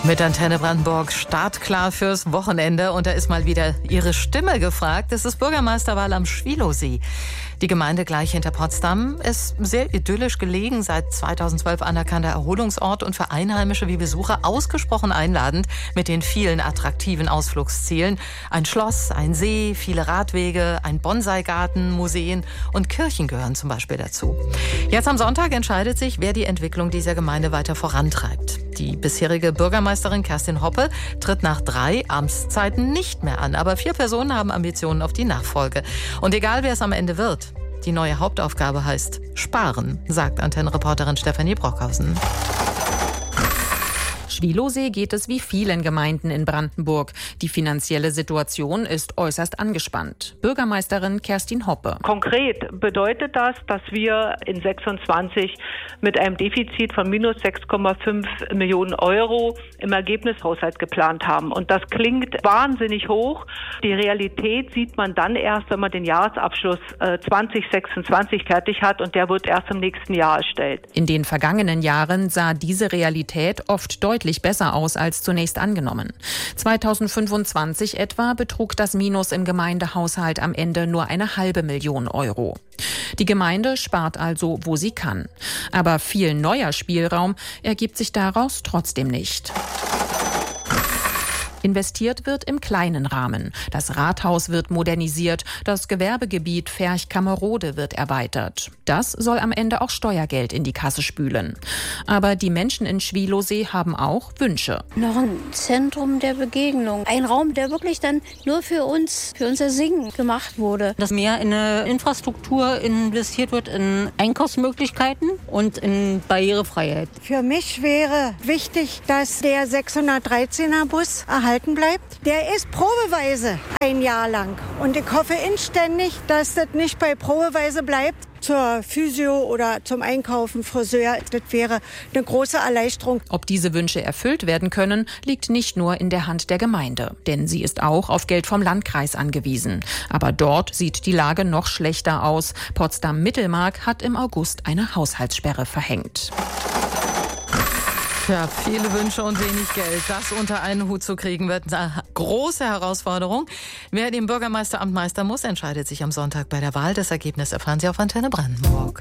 Mit Antenne Brandenburg startklar fürs Wochenende. Und da ist mal wieder Ihre Stimme gefragt. Es ist Bürgermeisterwahl am Schwielowsee. Die Gemeinde gleich hinter Potsdam ist sehr idyllisch gelegen, seit 2012 anerkannter Erholungsort und für Einheimische wie Besucher ausgesprochen einladend mit den vielen attraktiven Ausflugszielen. Ein Schloss, ein See, viele Radwege, ein Bonsai-Garten, Museen und Kirchen gehören zum Beispiel dazu. Jetzt am Sonntag entscheidet sich, wer die Entwicklung dieser Gemeinde weiter vorantreibt. Die bisherige Bürgermeisterin Kerstin Hoppe tritt nach 3 Amtszeiten nicht mehr an. Aber 4 Personen haben Ambitionen auf die Nachfolge. Und egal, wer es am Ende wird, die neue Hauptaufgabe heißt Sparen, sagt Antenne-Reporterin Stefanie Brockhausen. Schwielowsee geht es wie vielen Gemeinden in Brandenburg. Die finanzielle Situation ist äußerst angespannt. Bürgermeisterin Kerstin Hoppe. Konkret bedeutet das, dass wir in 26 mit einem Defizit von minus 6,5 Millionen Euro im Ergebnishaushalt geplant haben. Und das klingt wahnsinnig hoch. Die Realität sieht man dann erst, wenn man den Jahresabschluss 2026 fertig hat, und der wird erst im nächsten Jahr erstellt. In den vergangenen Jahren sah diese Realität oft deutlich besser aus als zunächst angenommen. 2025 etwa betrug das Minus im Gemeindehaushalt am Ende nur 500.000 Euro. Die Gemeinde spart also, wo sie kann. Aber viel neuer Spielraum ergibt sich daraus trotzdem nicht. Investiert wird im kleinen Rahmen. Das Rathaus wird modernisiert, das Gewerbegebiet Ferch-Kammerode wird erweitert. Das soll am Ende auch Steuergeld in die Kasse spülen. Aber die Menschen in Schwielowsee haben auch Wünsche. Noch ein Zentrum der Begegnung. Ein Raum, der wirklich dann nur für uns, für unser Singen gemacht wurde. Dass mehr in eine Infrastruktur investiert wird, in Einkaufsmöglichkeiten und in Barrierefreiheit. Für mich wäre wichtig, dass der 613er Bus erhalten bleibt. Der ist probeweise 1 Jahr lang. Und ich hoffe inständig, dass das nicht bei probeweise bleibt. Zur Physio oder zum Einkaufen, Friseur, das wäre eine große Erleichterung. Ob diese Wünsche erfüllt werden können, liegt nicht nur in der Hand der Gemeinde. Denn sie ist auch auf Geld vom Landkreis angewiesen. Aber dort sieht die Lage noch schlechter aus. Potsdam-Mittelmark hat im August eine Haushaltssperre verhängt. Ja, viele Wünsche und wenig Geld. Das unter einen Hut zu kriegen, wird eine große Herausforderung. Wer dem Bürgermeisteramt meistern muss, entscheidet sich am Sonntag bei der Wahl. Das Ergebnis erfahren Sie auf Antenne Brandenburg.